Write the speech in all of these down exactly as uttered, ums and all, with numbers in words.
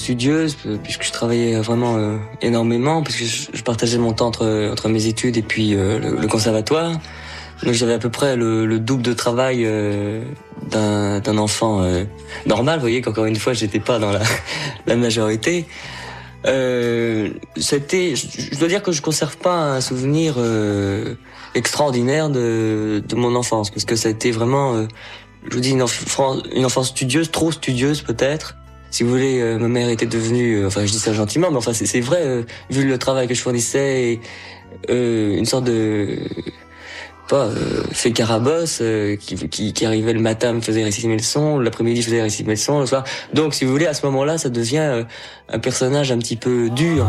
studieuse, puisque je travaillais vraiment euh, énormément, puisque je, je partageais mon temps entre, entre mes études et puis euh, le, le conservatoire. Donc j'avais à peu près le, le double de travail euh, d'un, d'un enfant euh, normal. Vous voyez qu'encore une fois, j'étais pas dans la, la majorité. Euh, c'était, je, je dois dire que je conserve pas un souvenir euh, extraordinaire de, de mon enfance, parce que ça a été vraiment, euh, je vous dis, une, enf- une enfance studieuse, trop studieuse peut-être. Si vous voulez, euh, ma mère était devenue, euh, enfin je dis ça gentiment, mais enfin c'est, c'est vrai, euh, vu le travail que je fournissais, et, euh, une sorte de... pas euh, fait carabosse euh, qui, qui qui arrivait le matin, me faisait réciter mes leçons, l'après-midi je faisais réciter mes leçons, le soir. Donc si vous voulez, à ce moment-là, ça devient euh, un personnage un petit peu dur.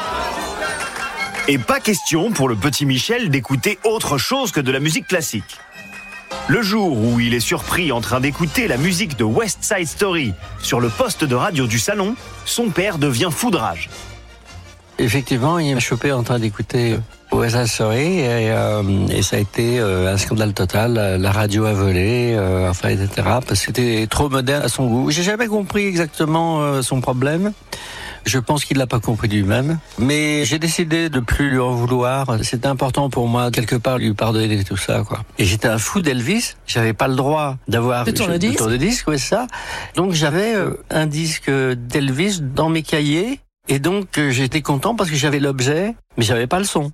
Et pas question pour le petit Michel d'écouter autre chose que de la musique classique. Le jour où il est surpris en train d'écouter la musique de West Side Story sur le poste de radio du salon, son père devient foudrage. Effectivement, il m'a chopé en train d'écouter West Side Story et, euh, et ça a été euh, un scandale total. La, la radio a volé, euh, enfin, et cetera. Parce que c'était trop moderne à son goût. J'ai jamais compris exactement euh, son problème. Je pense qu'il l'a pas compris lui-même. Mais j'ai décidé de plus lui en vouloir. C'était important pour moi, quelque part, lui pardonner tout ça, quoi. Et j'étais un fou d'Elvis. J'avais pas le droit d'avoir le tourne-disque. Le tourne-disque, ouais, ça. Donc j'avais euh, un disque d'Elvis dans mes cahiers. Et donc, euh, j'étais content parce que j'avais l'objet, mais j'avais pas le son.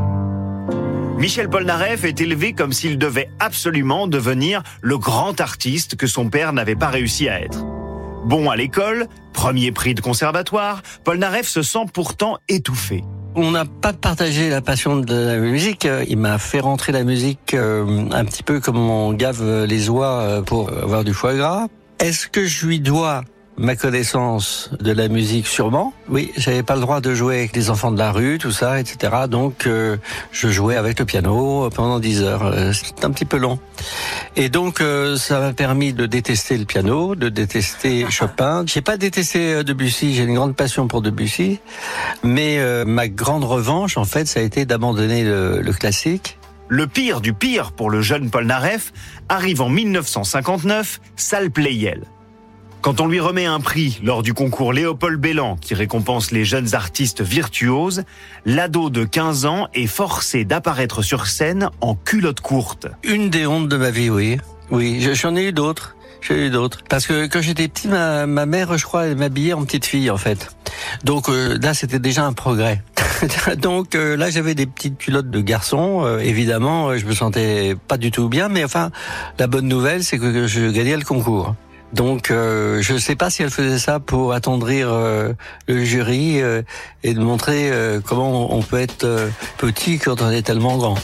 Michel Polnareff est élevé comme s'il devait absolument devenir le grand artiste que son père n'avait pas réussi à être. Bon à l'école, premier prix de conservatoire, Polnareff se sent pourtant étouffé. On n'a pas partagé la passion de la musique. Il m'a fait rentrer la musique euh, un petit peu comme on gave les oies pour avoir du foie gras. Est-ce que je lui dois ma connaissance de la musique? Sûrement. Oui, j'avais pas le droit de jouer avec les enfants de la rue, tout ça, et cetera. Donc, euh, je jouais avec le piano pendant dix heures. Euh, C'était un petit peu long. Et donc, euh, ça m'a permis de détester le piano, de détester Chopin. J'ai pas détesté Debussy, j'ai une grande passion pour Debussy. Mais euh, ma grande revanche, en fait, ça a été d'abandonner le, le classique. Le pire du pire pour le jeune Polnareff arrive en dix-neuf cent cinquante-neuf, salle Pleyel. Quand on lui remet un prix lors du concours Léopold Bellan qui récompense les jeunes artistes virtuoses, l'ado de quinze ans est forcé d'apparaître sur scène en culotte courte. Une des hontes de ma vie, oui. Oui, j'en ai eu d'autres. J'en ai eu d'autres. Parce que quand j'étais petit, ma, ma mère, je crois, elle m'habillait en petite fille, en fait. Donc euh, là, c'était déjà un progrès. Donc euh, là, j'avais des petites culottes de garçon. Euh, évidemment, euh, je me sentais pas du tout bien. Mais enfin, la bonne nouvelle, c'est que je gagnais le concours. Donc, euh, je ne sais pas si elle faisait ça pour attendrir euh, le jury euh, et de montrer euh, comment on peut être euh, petit quand on est tellement grand.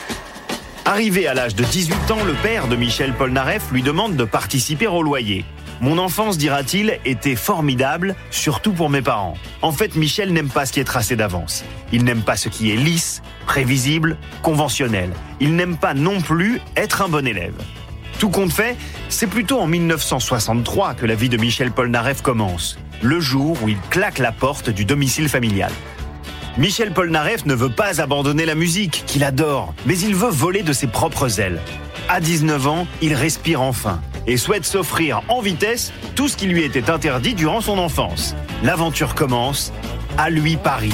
Arrivé à l'âge de dix-huit ans, le père de Michel Polnareff lui demande de participer au loyer. Mon enfance, dira-t-il, était formidable, surtout pour mes parents. En fait, Michel n'aime pas ce qui est tracé d'avance. Il n'aime pas ce qui est lisse, prévisible, conventionnel. Il n'aime pas non plus être un bon élève. Tout compte fait, c'est plutôt en dix-neuf cent soixante-trois que la vie de Michel Polnareff commence, le jour où il claque la porte du domicile familial. Michel Polnareff ne veut pas abandonner la musique, qu'il adore, mais il veut voler de ses propres ailes. À dix-neuf ans, il respire enfin et souhaite s'offrir en vitesse tout ce qui lui était interdit durant son enfance. L'aventure commence, à lui Paris.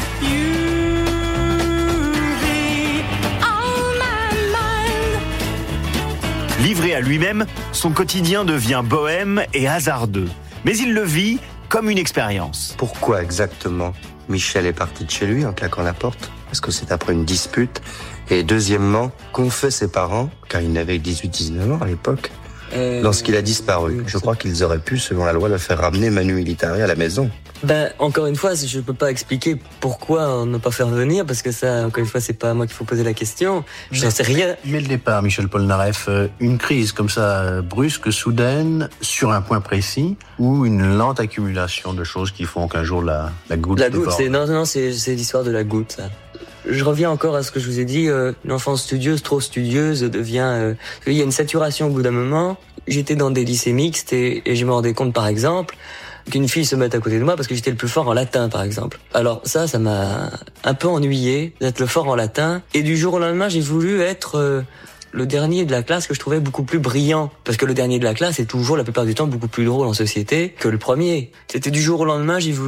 Livré à lui-même, son quotidien devient bohème et hasardeux. Mais il le vit comme une expérience. Pourquoi exactement Michel est parti de chez lui en claquant la porte? Parce que c'est après une dispute. Et deuxièmement, qu'ont fait ses parents, car il n'avait que dix-huit dix-neuf ans à l'époque, euh, lorsqu'il a disparu? oui, Je crois qu'ils auraient pu, selon la loi, le faire ramener manu militari à la maison. Ben, encore une fois, je peux pas expliquer pourquoi ne pas faire venir, parce que ça, encore une fois, c'est pas à moi qu'il faut poser la question. Je n'en sais rien. Mais le départ, Michel Polnareff, une crise comme ça, brusque, soudaine, sur un point précis, ou une lente accumulation de choses qui font qu'un jour la, la goutte La goutte, déborde. c'est, non, non, c'est, c'est l'histoire de la goutte, ça. Je reviens encore à ce que je vous ai dit, euh, l'enfance studieuse, trop studieuse, devient... Euh, il y a une saturation au bout d'un moment. J'étais dans des lycées mixtes et, et je me rendais compte, par exemple, qu'une fille se mette à côté de moi parce que j'étais le plus fort en latin, par exemple. Alors ça, ça m'a un peu ennuyé d'être le fort en latin. Et du jour au lendemain, j'ai voulu être euh, le dernier de la classe que je trouvais beaucoup plus brillant. Parce que le dernier de la classe est toujours, la plupart du temps, beaucoup plus drôle en société que le premier. C'était du jour au lendemain, j'ai voulu